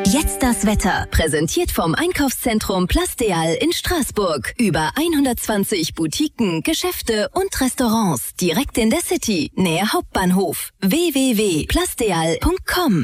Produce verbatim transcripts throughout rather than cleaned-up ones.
Jetzt das Wetter. Präsentiert vom Einkaufszentrum Plastéal in Straßburg. Über hundertzwanzig Boutiquen, Geschäfte und Restaurants. Direkt in der City, näher Hauptbahnhof. w w w punkt plastéal punkt com.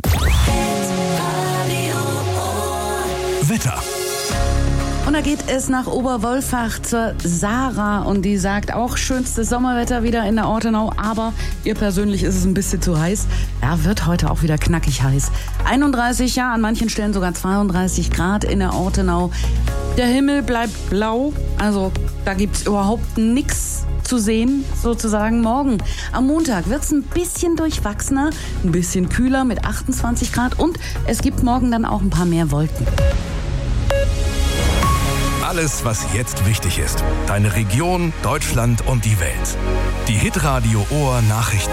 Wetter. Und da geht es nach Oberwolfach zur Sarah und die sagt auch schönstes Sommerwetter wieder in der Ortenau, aber ihr persönlich ist es ein bisschen zu heiß. Ja, wird heute auch wieder knackig heiß. einunddreißig, ja, an manchen Stellen sogar zweiunddreißig Grad in der Ortenau. Der Himmel bleibt blau, also da gibt's überhaupt nichts zu sehen, sozusagen. Morgen am Montag wird's ein bisschen durchwachsener, ein bisschen kühler mit achtundzwanzig Grad und es gibt morgen dann auch ein paar mehr Wolken. Alles, was jetzt wichtig ist. Deine Region, Deutschland und die Welt. Die Hitradio Ohr Nachrichten.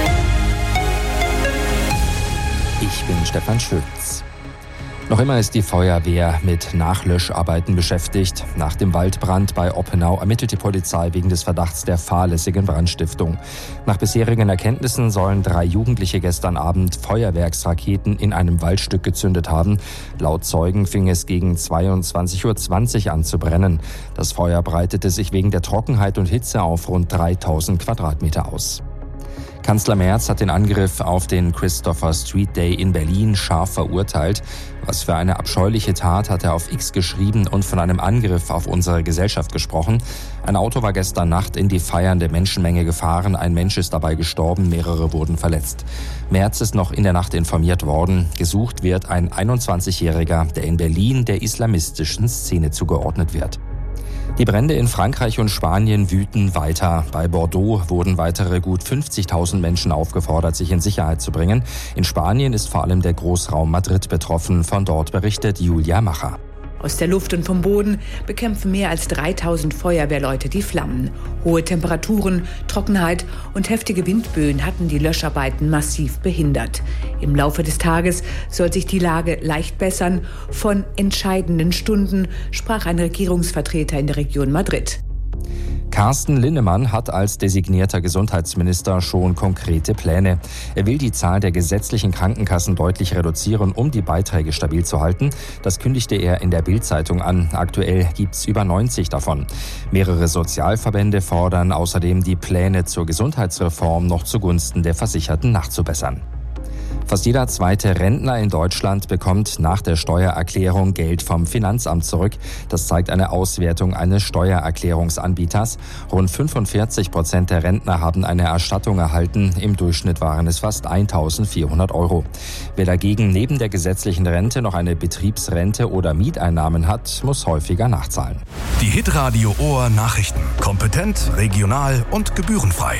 Ich bin Stefan Schütz. Noch immer ist die Feuerwehr mit Nachlöscharbeiten beschäftigt. Nach dem Waldbrand bei Oppenau ermittelt die Polizei wegen des Verdachts der fahrlässigen Brandstiftung. Nach bisherigen Erkenntnissen sollen drei Jugendliche gestern Abend Feuerwerksraketen in einem Waldstück gezündet haben. Laut Zeugen fing es gegen zweiundzwanzig Uhr zwanzig an zu brennen. Das Feuer breitete sich wegen der Trockenheit und Hitze auf rund dreitausend Quadratmeter aus. Kanzler Merz hat den Angriff auf den Christopher Street Day in Berlin scharf verurteilt. Was für eine abscheuliche Tat, hat er auf X geschrieben und von einem Angriff auf unsere Gesellschaft gesprochen. Ein Auto war gestern Nacht in die feiernde Menschenmenge gefahren. Ein Mensch ist dabei gestorben, mehrere wurden verletzt. Merz ist noch in der Nacht informiert worden. Gesucht wird ein einundzwanzigjähriger, der in Berlin der islamistischen Szene zugeordnet wird. Die Brände in Frankreich und Spanien wüten weiter. Bei Bordeaux wurden weitere gut fünfzigtausend Menschen aufgefordert, sich in Sicherheit zu bringen. In Spanien ist vor allem der Großraum Madrid betroffen. Von dort berichtet Julia Macher. Aus der Luft und vom Boden bekämpfen mehr als dreitausend Feuerwehrleute die Flammen. Hohe Temperaturen, Trockenheit und heftige Windböen hatten die Löscharbeiten massiv behindert. Im Laufe des Tages soll sich die Lage leicht bessern. Von entscheidenden Stunden sprach ein Regierungsvertreter in der Region Madrid. Carsten Linnemann hat als designierter Gesundheitsminister schon konkrete Pläne. Er will die Zahl der gesetzlichen Krankenkassen deutlich reduzieren, um die Beiträge stabil zu halten. Das kündigte er in der Bild-Zeitung an. Aktuell gibt's über neunzig davon. Mehrere Sozialverbände fordern außerdem, die Pläne zur Gesundheitsreform noch zugunsten der Versicherten nachzubessern. Fast jeder zweite Rentner in Deutschland bekommt nach der Steuererklärung Geld vom Finanzamt zurück. Das zeigt eine Auswertung eines Steuererklärungsanbieters. Rund fünfundvierzig Prozent der Rentner haben eine Erstattung erhalten. Im Durchschnitt waren es fast eintausendvierhundert Euro. Wer dagegen neben der gesetzlichen Rente noch eine Betriebsrente oder Mieteinnahmen hat, muss häufiger nachzahlen. Die Hitradio Ohr Nachrichten. Kompetent, regional und gebührenfrei.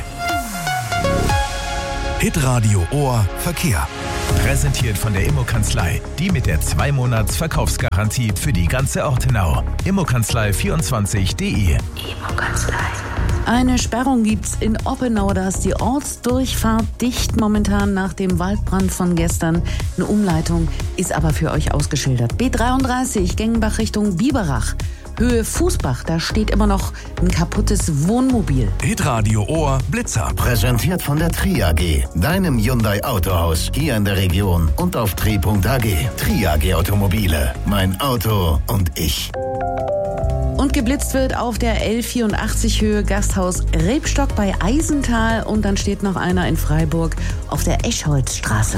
Hitradio Ohr Verkehr. Präsentiert von der Immokanzlei, die mit der zwei Monats Verkaufsgarantie für die ganze Ortenau. Immokanzlei vierundzwanzig punkt de. Immokanzlei. Eine Sperrung gibt's in Oppenau, da ist die Ortsdurchfahrt dicht momentan nach dem Waldbrand von gestern. Eine Umleitung ist aber für euch ausgeschildert. B dreiunddreißig, Gengenbach Richtung Biberach. Höhe Fußbach, da steht immer noch ein kaputtes Wohnmobil. Hitradio Ohr Blitzer. Präsentiert von der Tri A G, deinem Hyundai Autohaus hier in der Region und auf tri punkt a g. Tri A G Automobile, mein Auto und ich. Und geblitzt wird auf der L vierundachtzig Höhe Gasthaus Rebstock bei Eisental. Und dann steht noch einer in Freiburg auf der Eschholzstraße.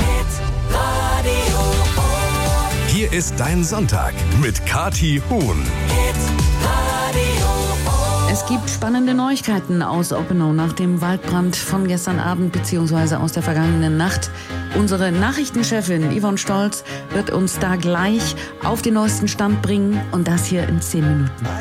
Hier ist dein Sonntag mit Kathi Huhn. Es gibt spannende Neuigkeiten aus Oppenau nach dem Waldbrand von gestern Abend bzw. aus der vergangenen Nacht. Unsere Nachrichtenchefin Yvonne Stolz wird uns da gleich auf den neuesten Stand bringen und das hier in zehn Minuten.